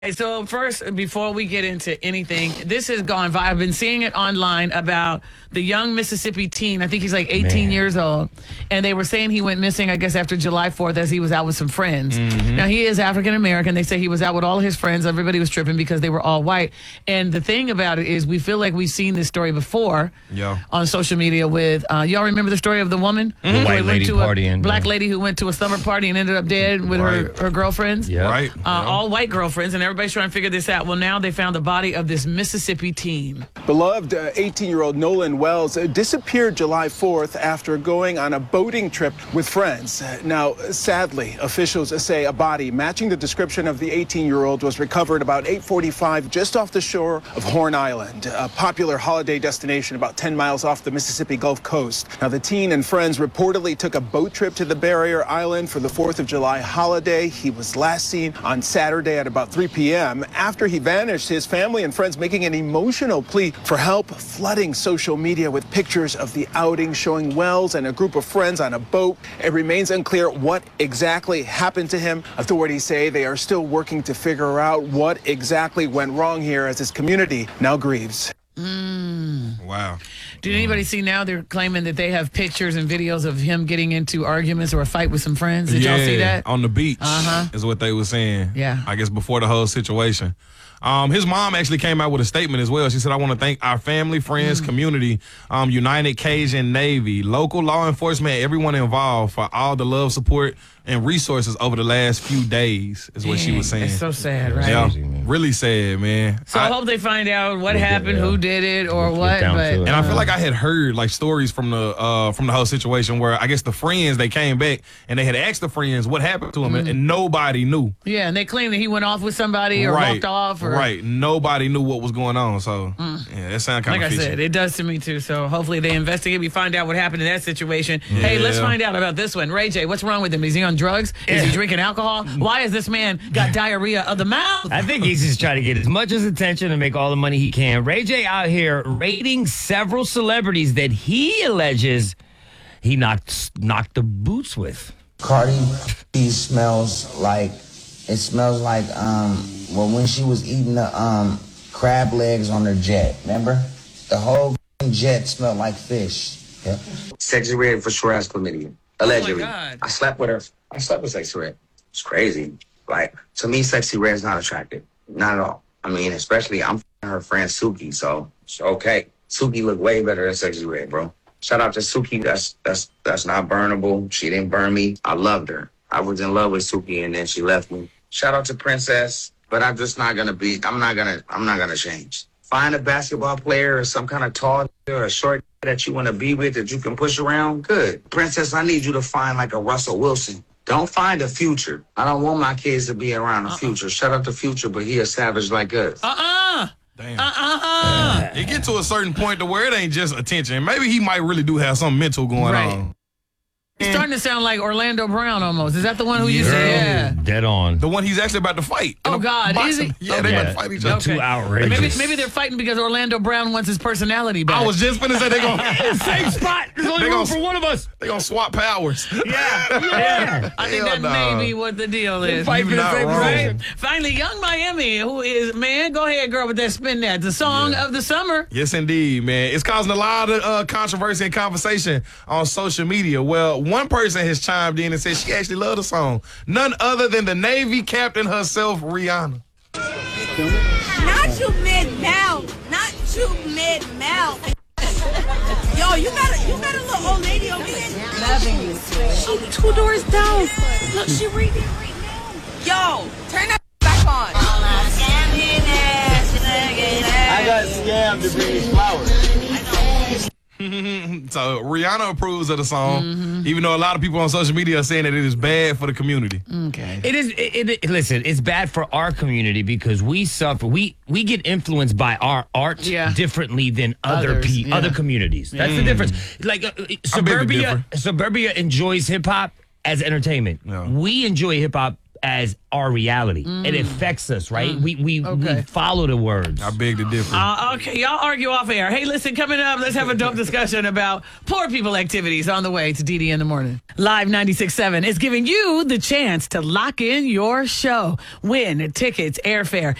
Hey, so first, before we get into anything, this has gone viral. I've been seeing it online about the young Mississippi teen. I think he's like 18 years old. And they were saying he went missing, I guess, after July 4th as he was out with some friends. Now, he is African-American. They say he was out with all of his friends. Everybody was tripping because they were all white. And the thing about it is we feel like we've seen this story before on social media with, y'all remember the story of the woman? The white lady partying. Black lady who went to a summer party and ended up dead with her girlfriends. All white girlfriends, and everybody's trying to figure this out. Well, now they found the body of this Mississippi teen. Beloved 18-year-old Nolan Wells disappeared July 4th after going on a boating trip with friends. Now, sadly, officials say a body matching the description of the 18-year-old was recovered about 8:45 just off the shore of Horn Island, a popular holiday destination about 10 miles off the Mississippi Gulf Coast. Now, the teen and friends reportedly took a boat trip to the Barrier Island for the 4th of July holiday. He was last seen on Saturday at about 3 p.m. After he vanished, his family and friends making an emotional plea for help, flooding social media with pictures of the outing showing Wells and a group of friends on a boat. It remains unclear what exactly happened to him. Authorities say they are still working to figure out what exactly went wrong here as his community now grieves. Wow. Did anybody see now they're claiming that they have pictures and videos of him getting into arguments or a fight with some friends? Did y'all see that? On the beach is what they were saying. Yeah. I guess before the whole situation. His mom actually came out with a statement as well. She said, I want to thank our family, friends, community, United Cajun Navy, local law enforcement, everyone involved for all the love, support, and resources over the last few days is what she was saying. It's so sad, right? Yeah, really sad, man. So I hope they find out what happened, who did it, or what. But I feel like I had heard like stories from the whole situation where I guess the friends, they came back and they had asked the friends what happened to him, and nobody knew. Yeah, and they claimed that he went off with somebody or walked off. Or, nobody knew what was going on. So yeah, that sounded kind of fishy. Like I said, it does to me too. So hopefully they investigate. We find out what happened in that situation. Yeah. Hey, let's find out about this one. Ray J, what's wrong with him? Is he on drugs? Is he drinking alcohol? Why is this man got diarrhea of the mouth? I think he's just trying to get as much as attention and make all the money he can. Ray J out here rating several celebrities that he alleges he knocked the boots with. Cardi B smells like when she was eating the crab legs on her jet. Remember? The whole jet smelled like fish. Yeah. Sexy Red for sure has chlamydia. Allegedly. Oh my God. I slept with her. I slept with Sexy Red. It's crazy. Like, to me, Sexy Red is not attractive. Not at all. I mean, especially I'm her friend Suki, so it's okay. Suki look way better than Sexy Red, bro. Shout out to Suki. That's not burnable. She didn't burn me. I loved her. I was in love with Suki and then she left me. Shout out to Princess, but I'm just not gonna I'm not gonna change. Find a basketball player or some kind of tall or a short that you want to be with that you can push around. Good. Princess, I need you to find like a Russell Wilson. Don't find a Future. I don't want my kids to be around a Future. Shout out to Future, but he a savage like us. Damn. It get to a certain point to where it ain't just attention. Maybe he might really do have something mental going on. He's starting to sound like Orlando Brown almost. Is that the one who you said? Yeah. Dead on. The one he's actually about to fight. Oh, God. Is he? Yeah, they about to fight each other. Too outrageous. Maybe they're fighting because Orlando Brown wants his personality back. I was just finna say they're going to same spot. There's only room for one of us. They're going to swap powers. Yeah. I think that may be what the deal is. Fight for the same position. Finally, Young Miami, who is, man, go ahead, girl, with that spin that. The song of the summer. Yes, indeed, man. It's causing a lot of controversy and conversation on social media. Well, one person has chimed in and said she actually loved the song. None other than the Navy captain herself, Rihanna. Not you mid-mouth. Not you mid-mouth. Yo, you got a little old lady over here. Loving you, sweet. She 2 doors down. Look, she reading right now. Yo, turn that back on. I got scammed to bring these flowers. So Rihanna approves of the song, even though a lot of people on social media are saying that it is bad for the community. Okay. It is. Listen, it's bad for our community because we suffer. We get influenced by our art differently than other communities. That's the difference. Like suburbia enjoys hip hop as entertainment. Yeah. We enjoy hip hop as our reality. It affects us, right? We follow the words. I beg to differ. Okay, y'all argue off air. Hey, listen, coming up, let's have a dope discussion about poor people activities on the way to DD in the Morning. Live 96.7 is giving you the chance to lock in your show. Win tickets, airfare,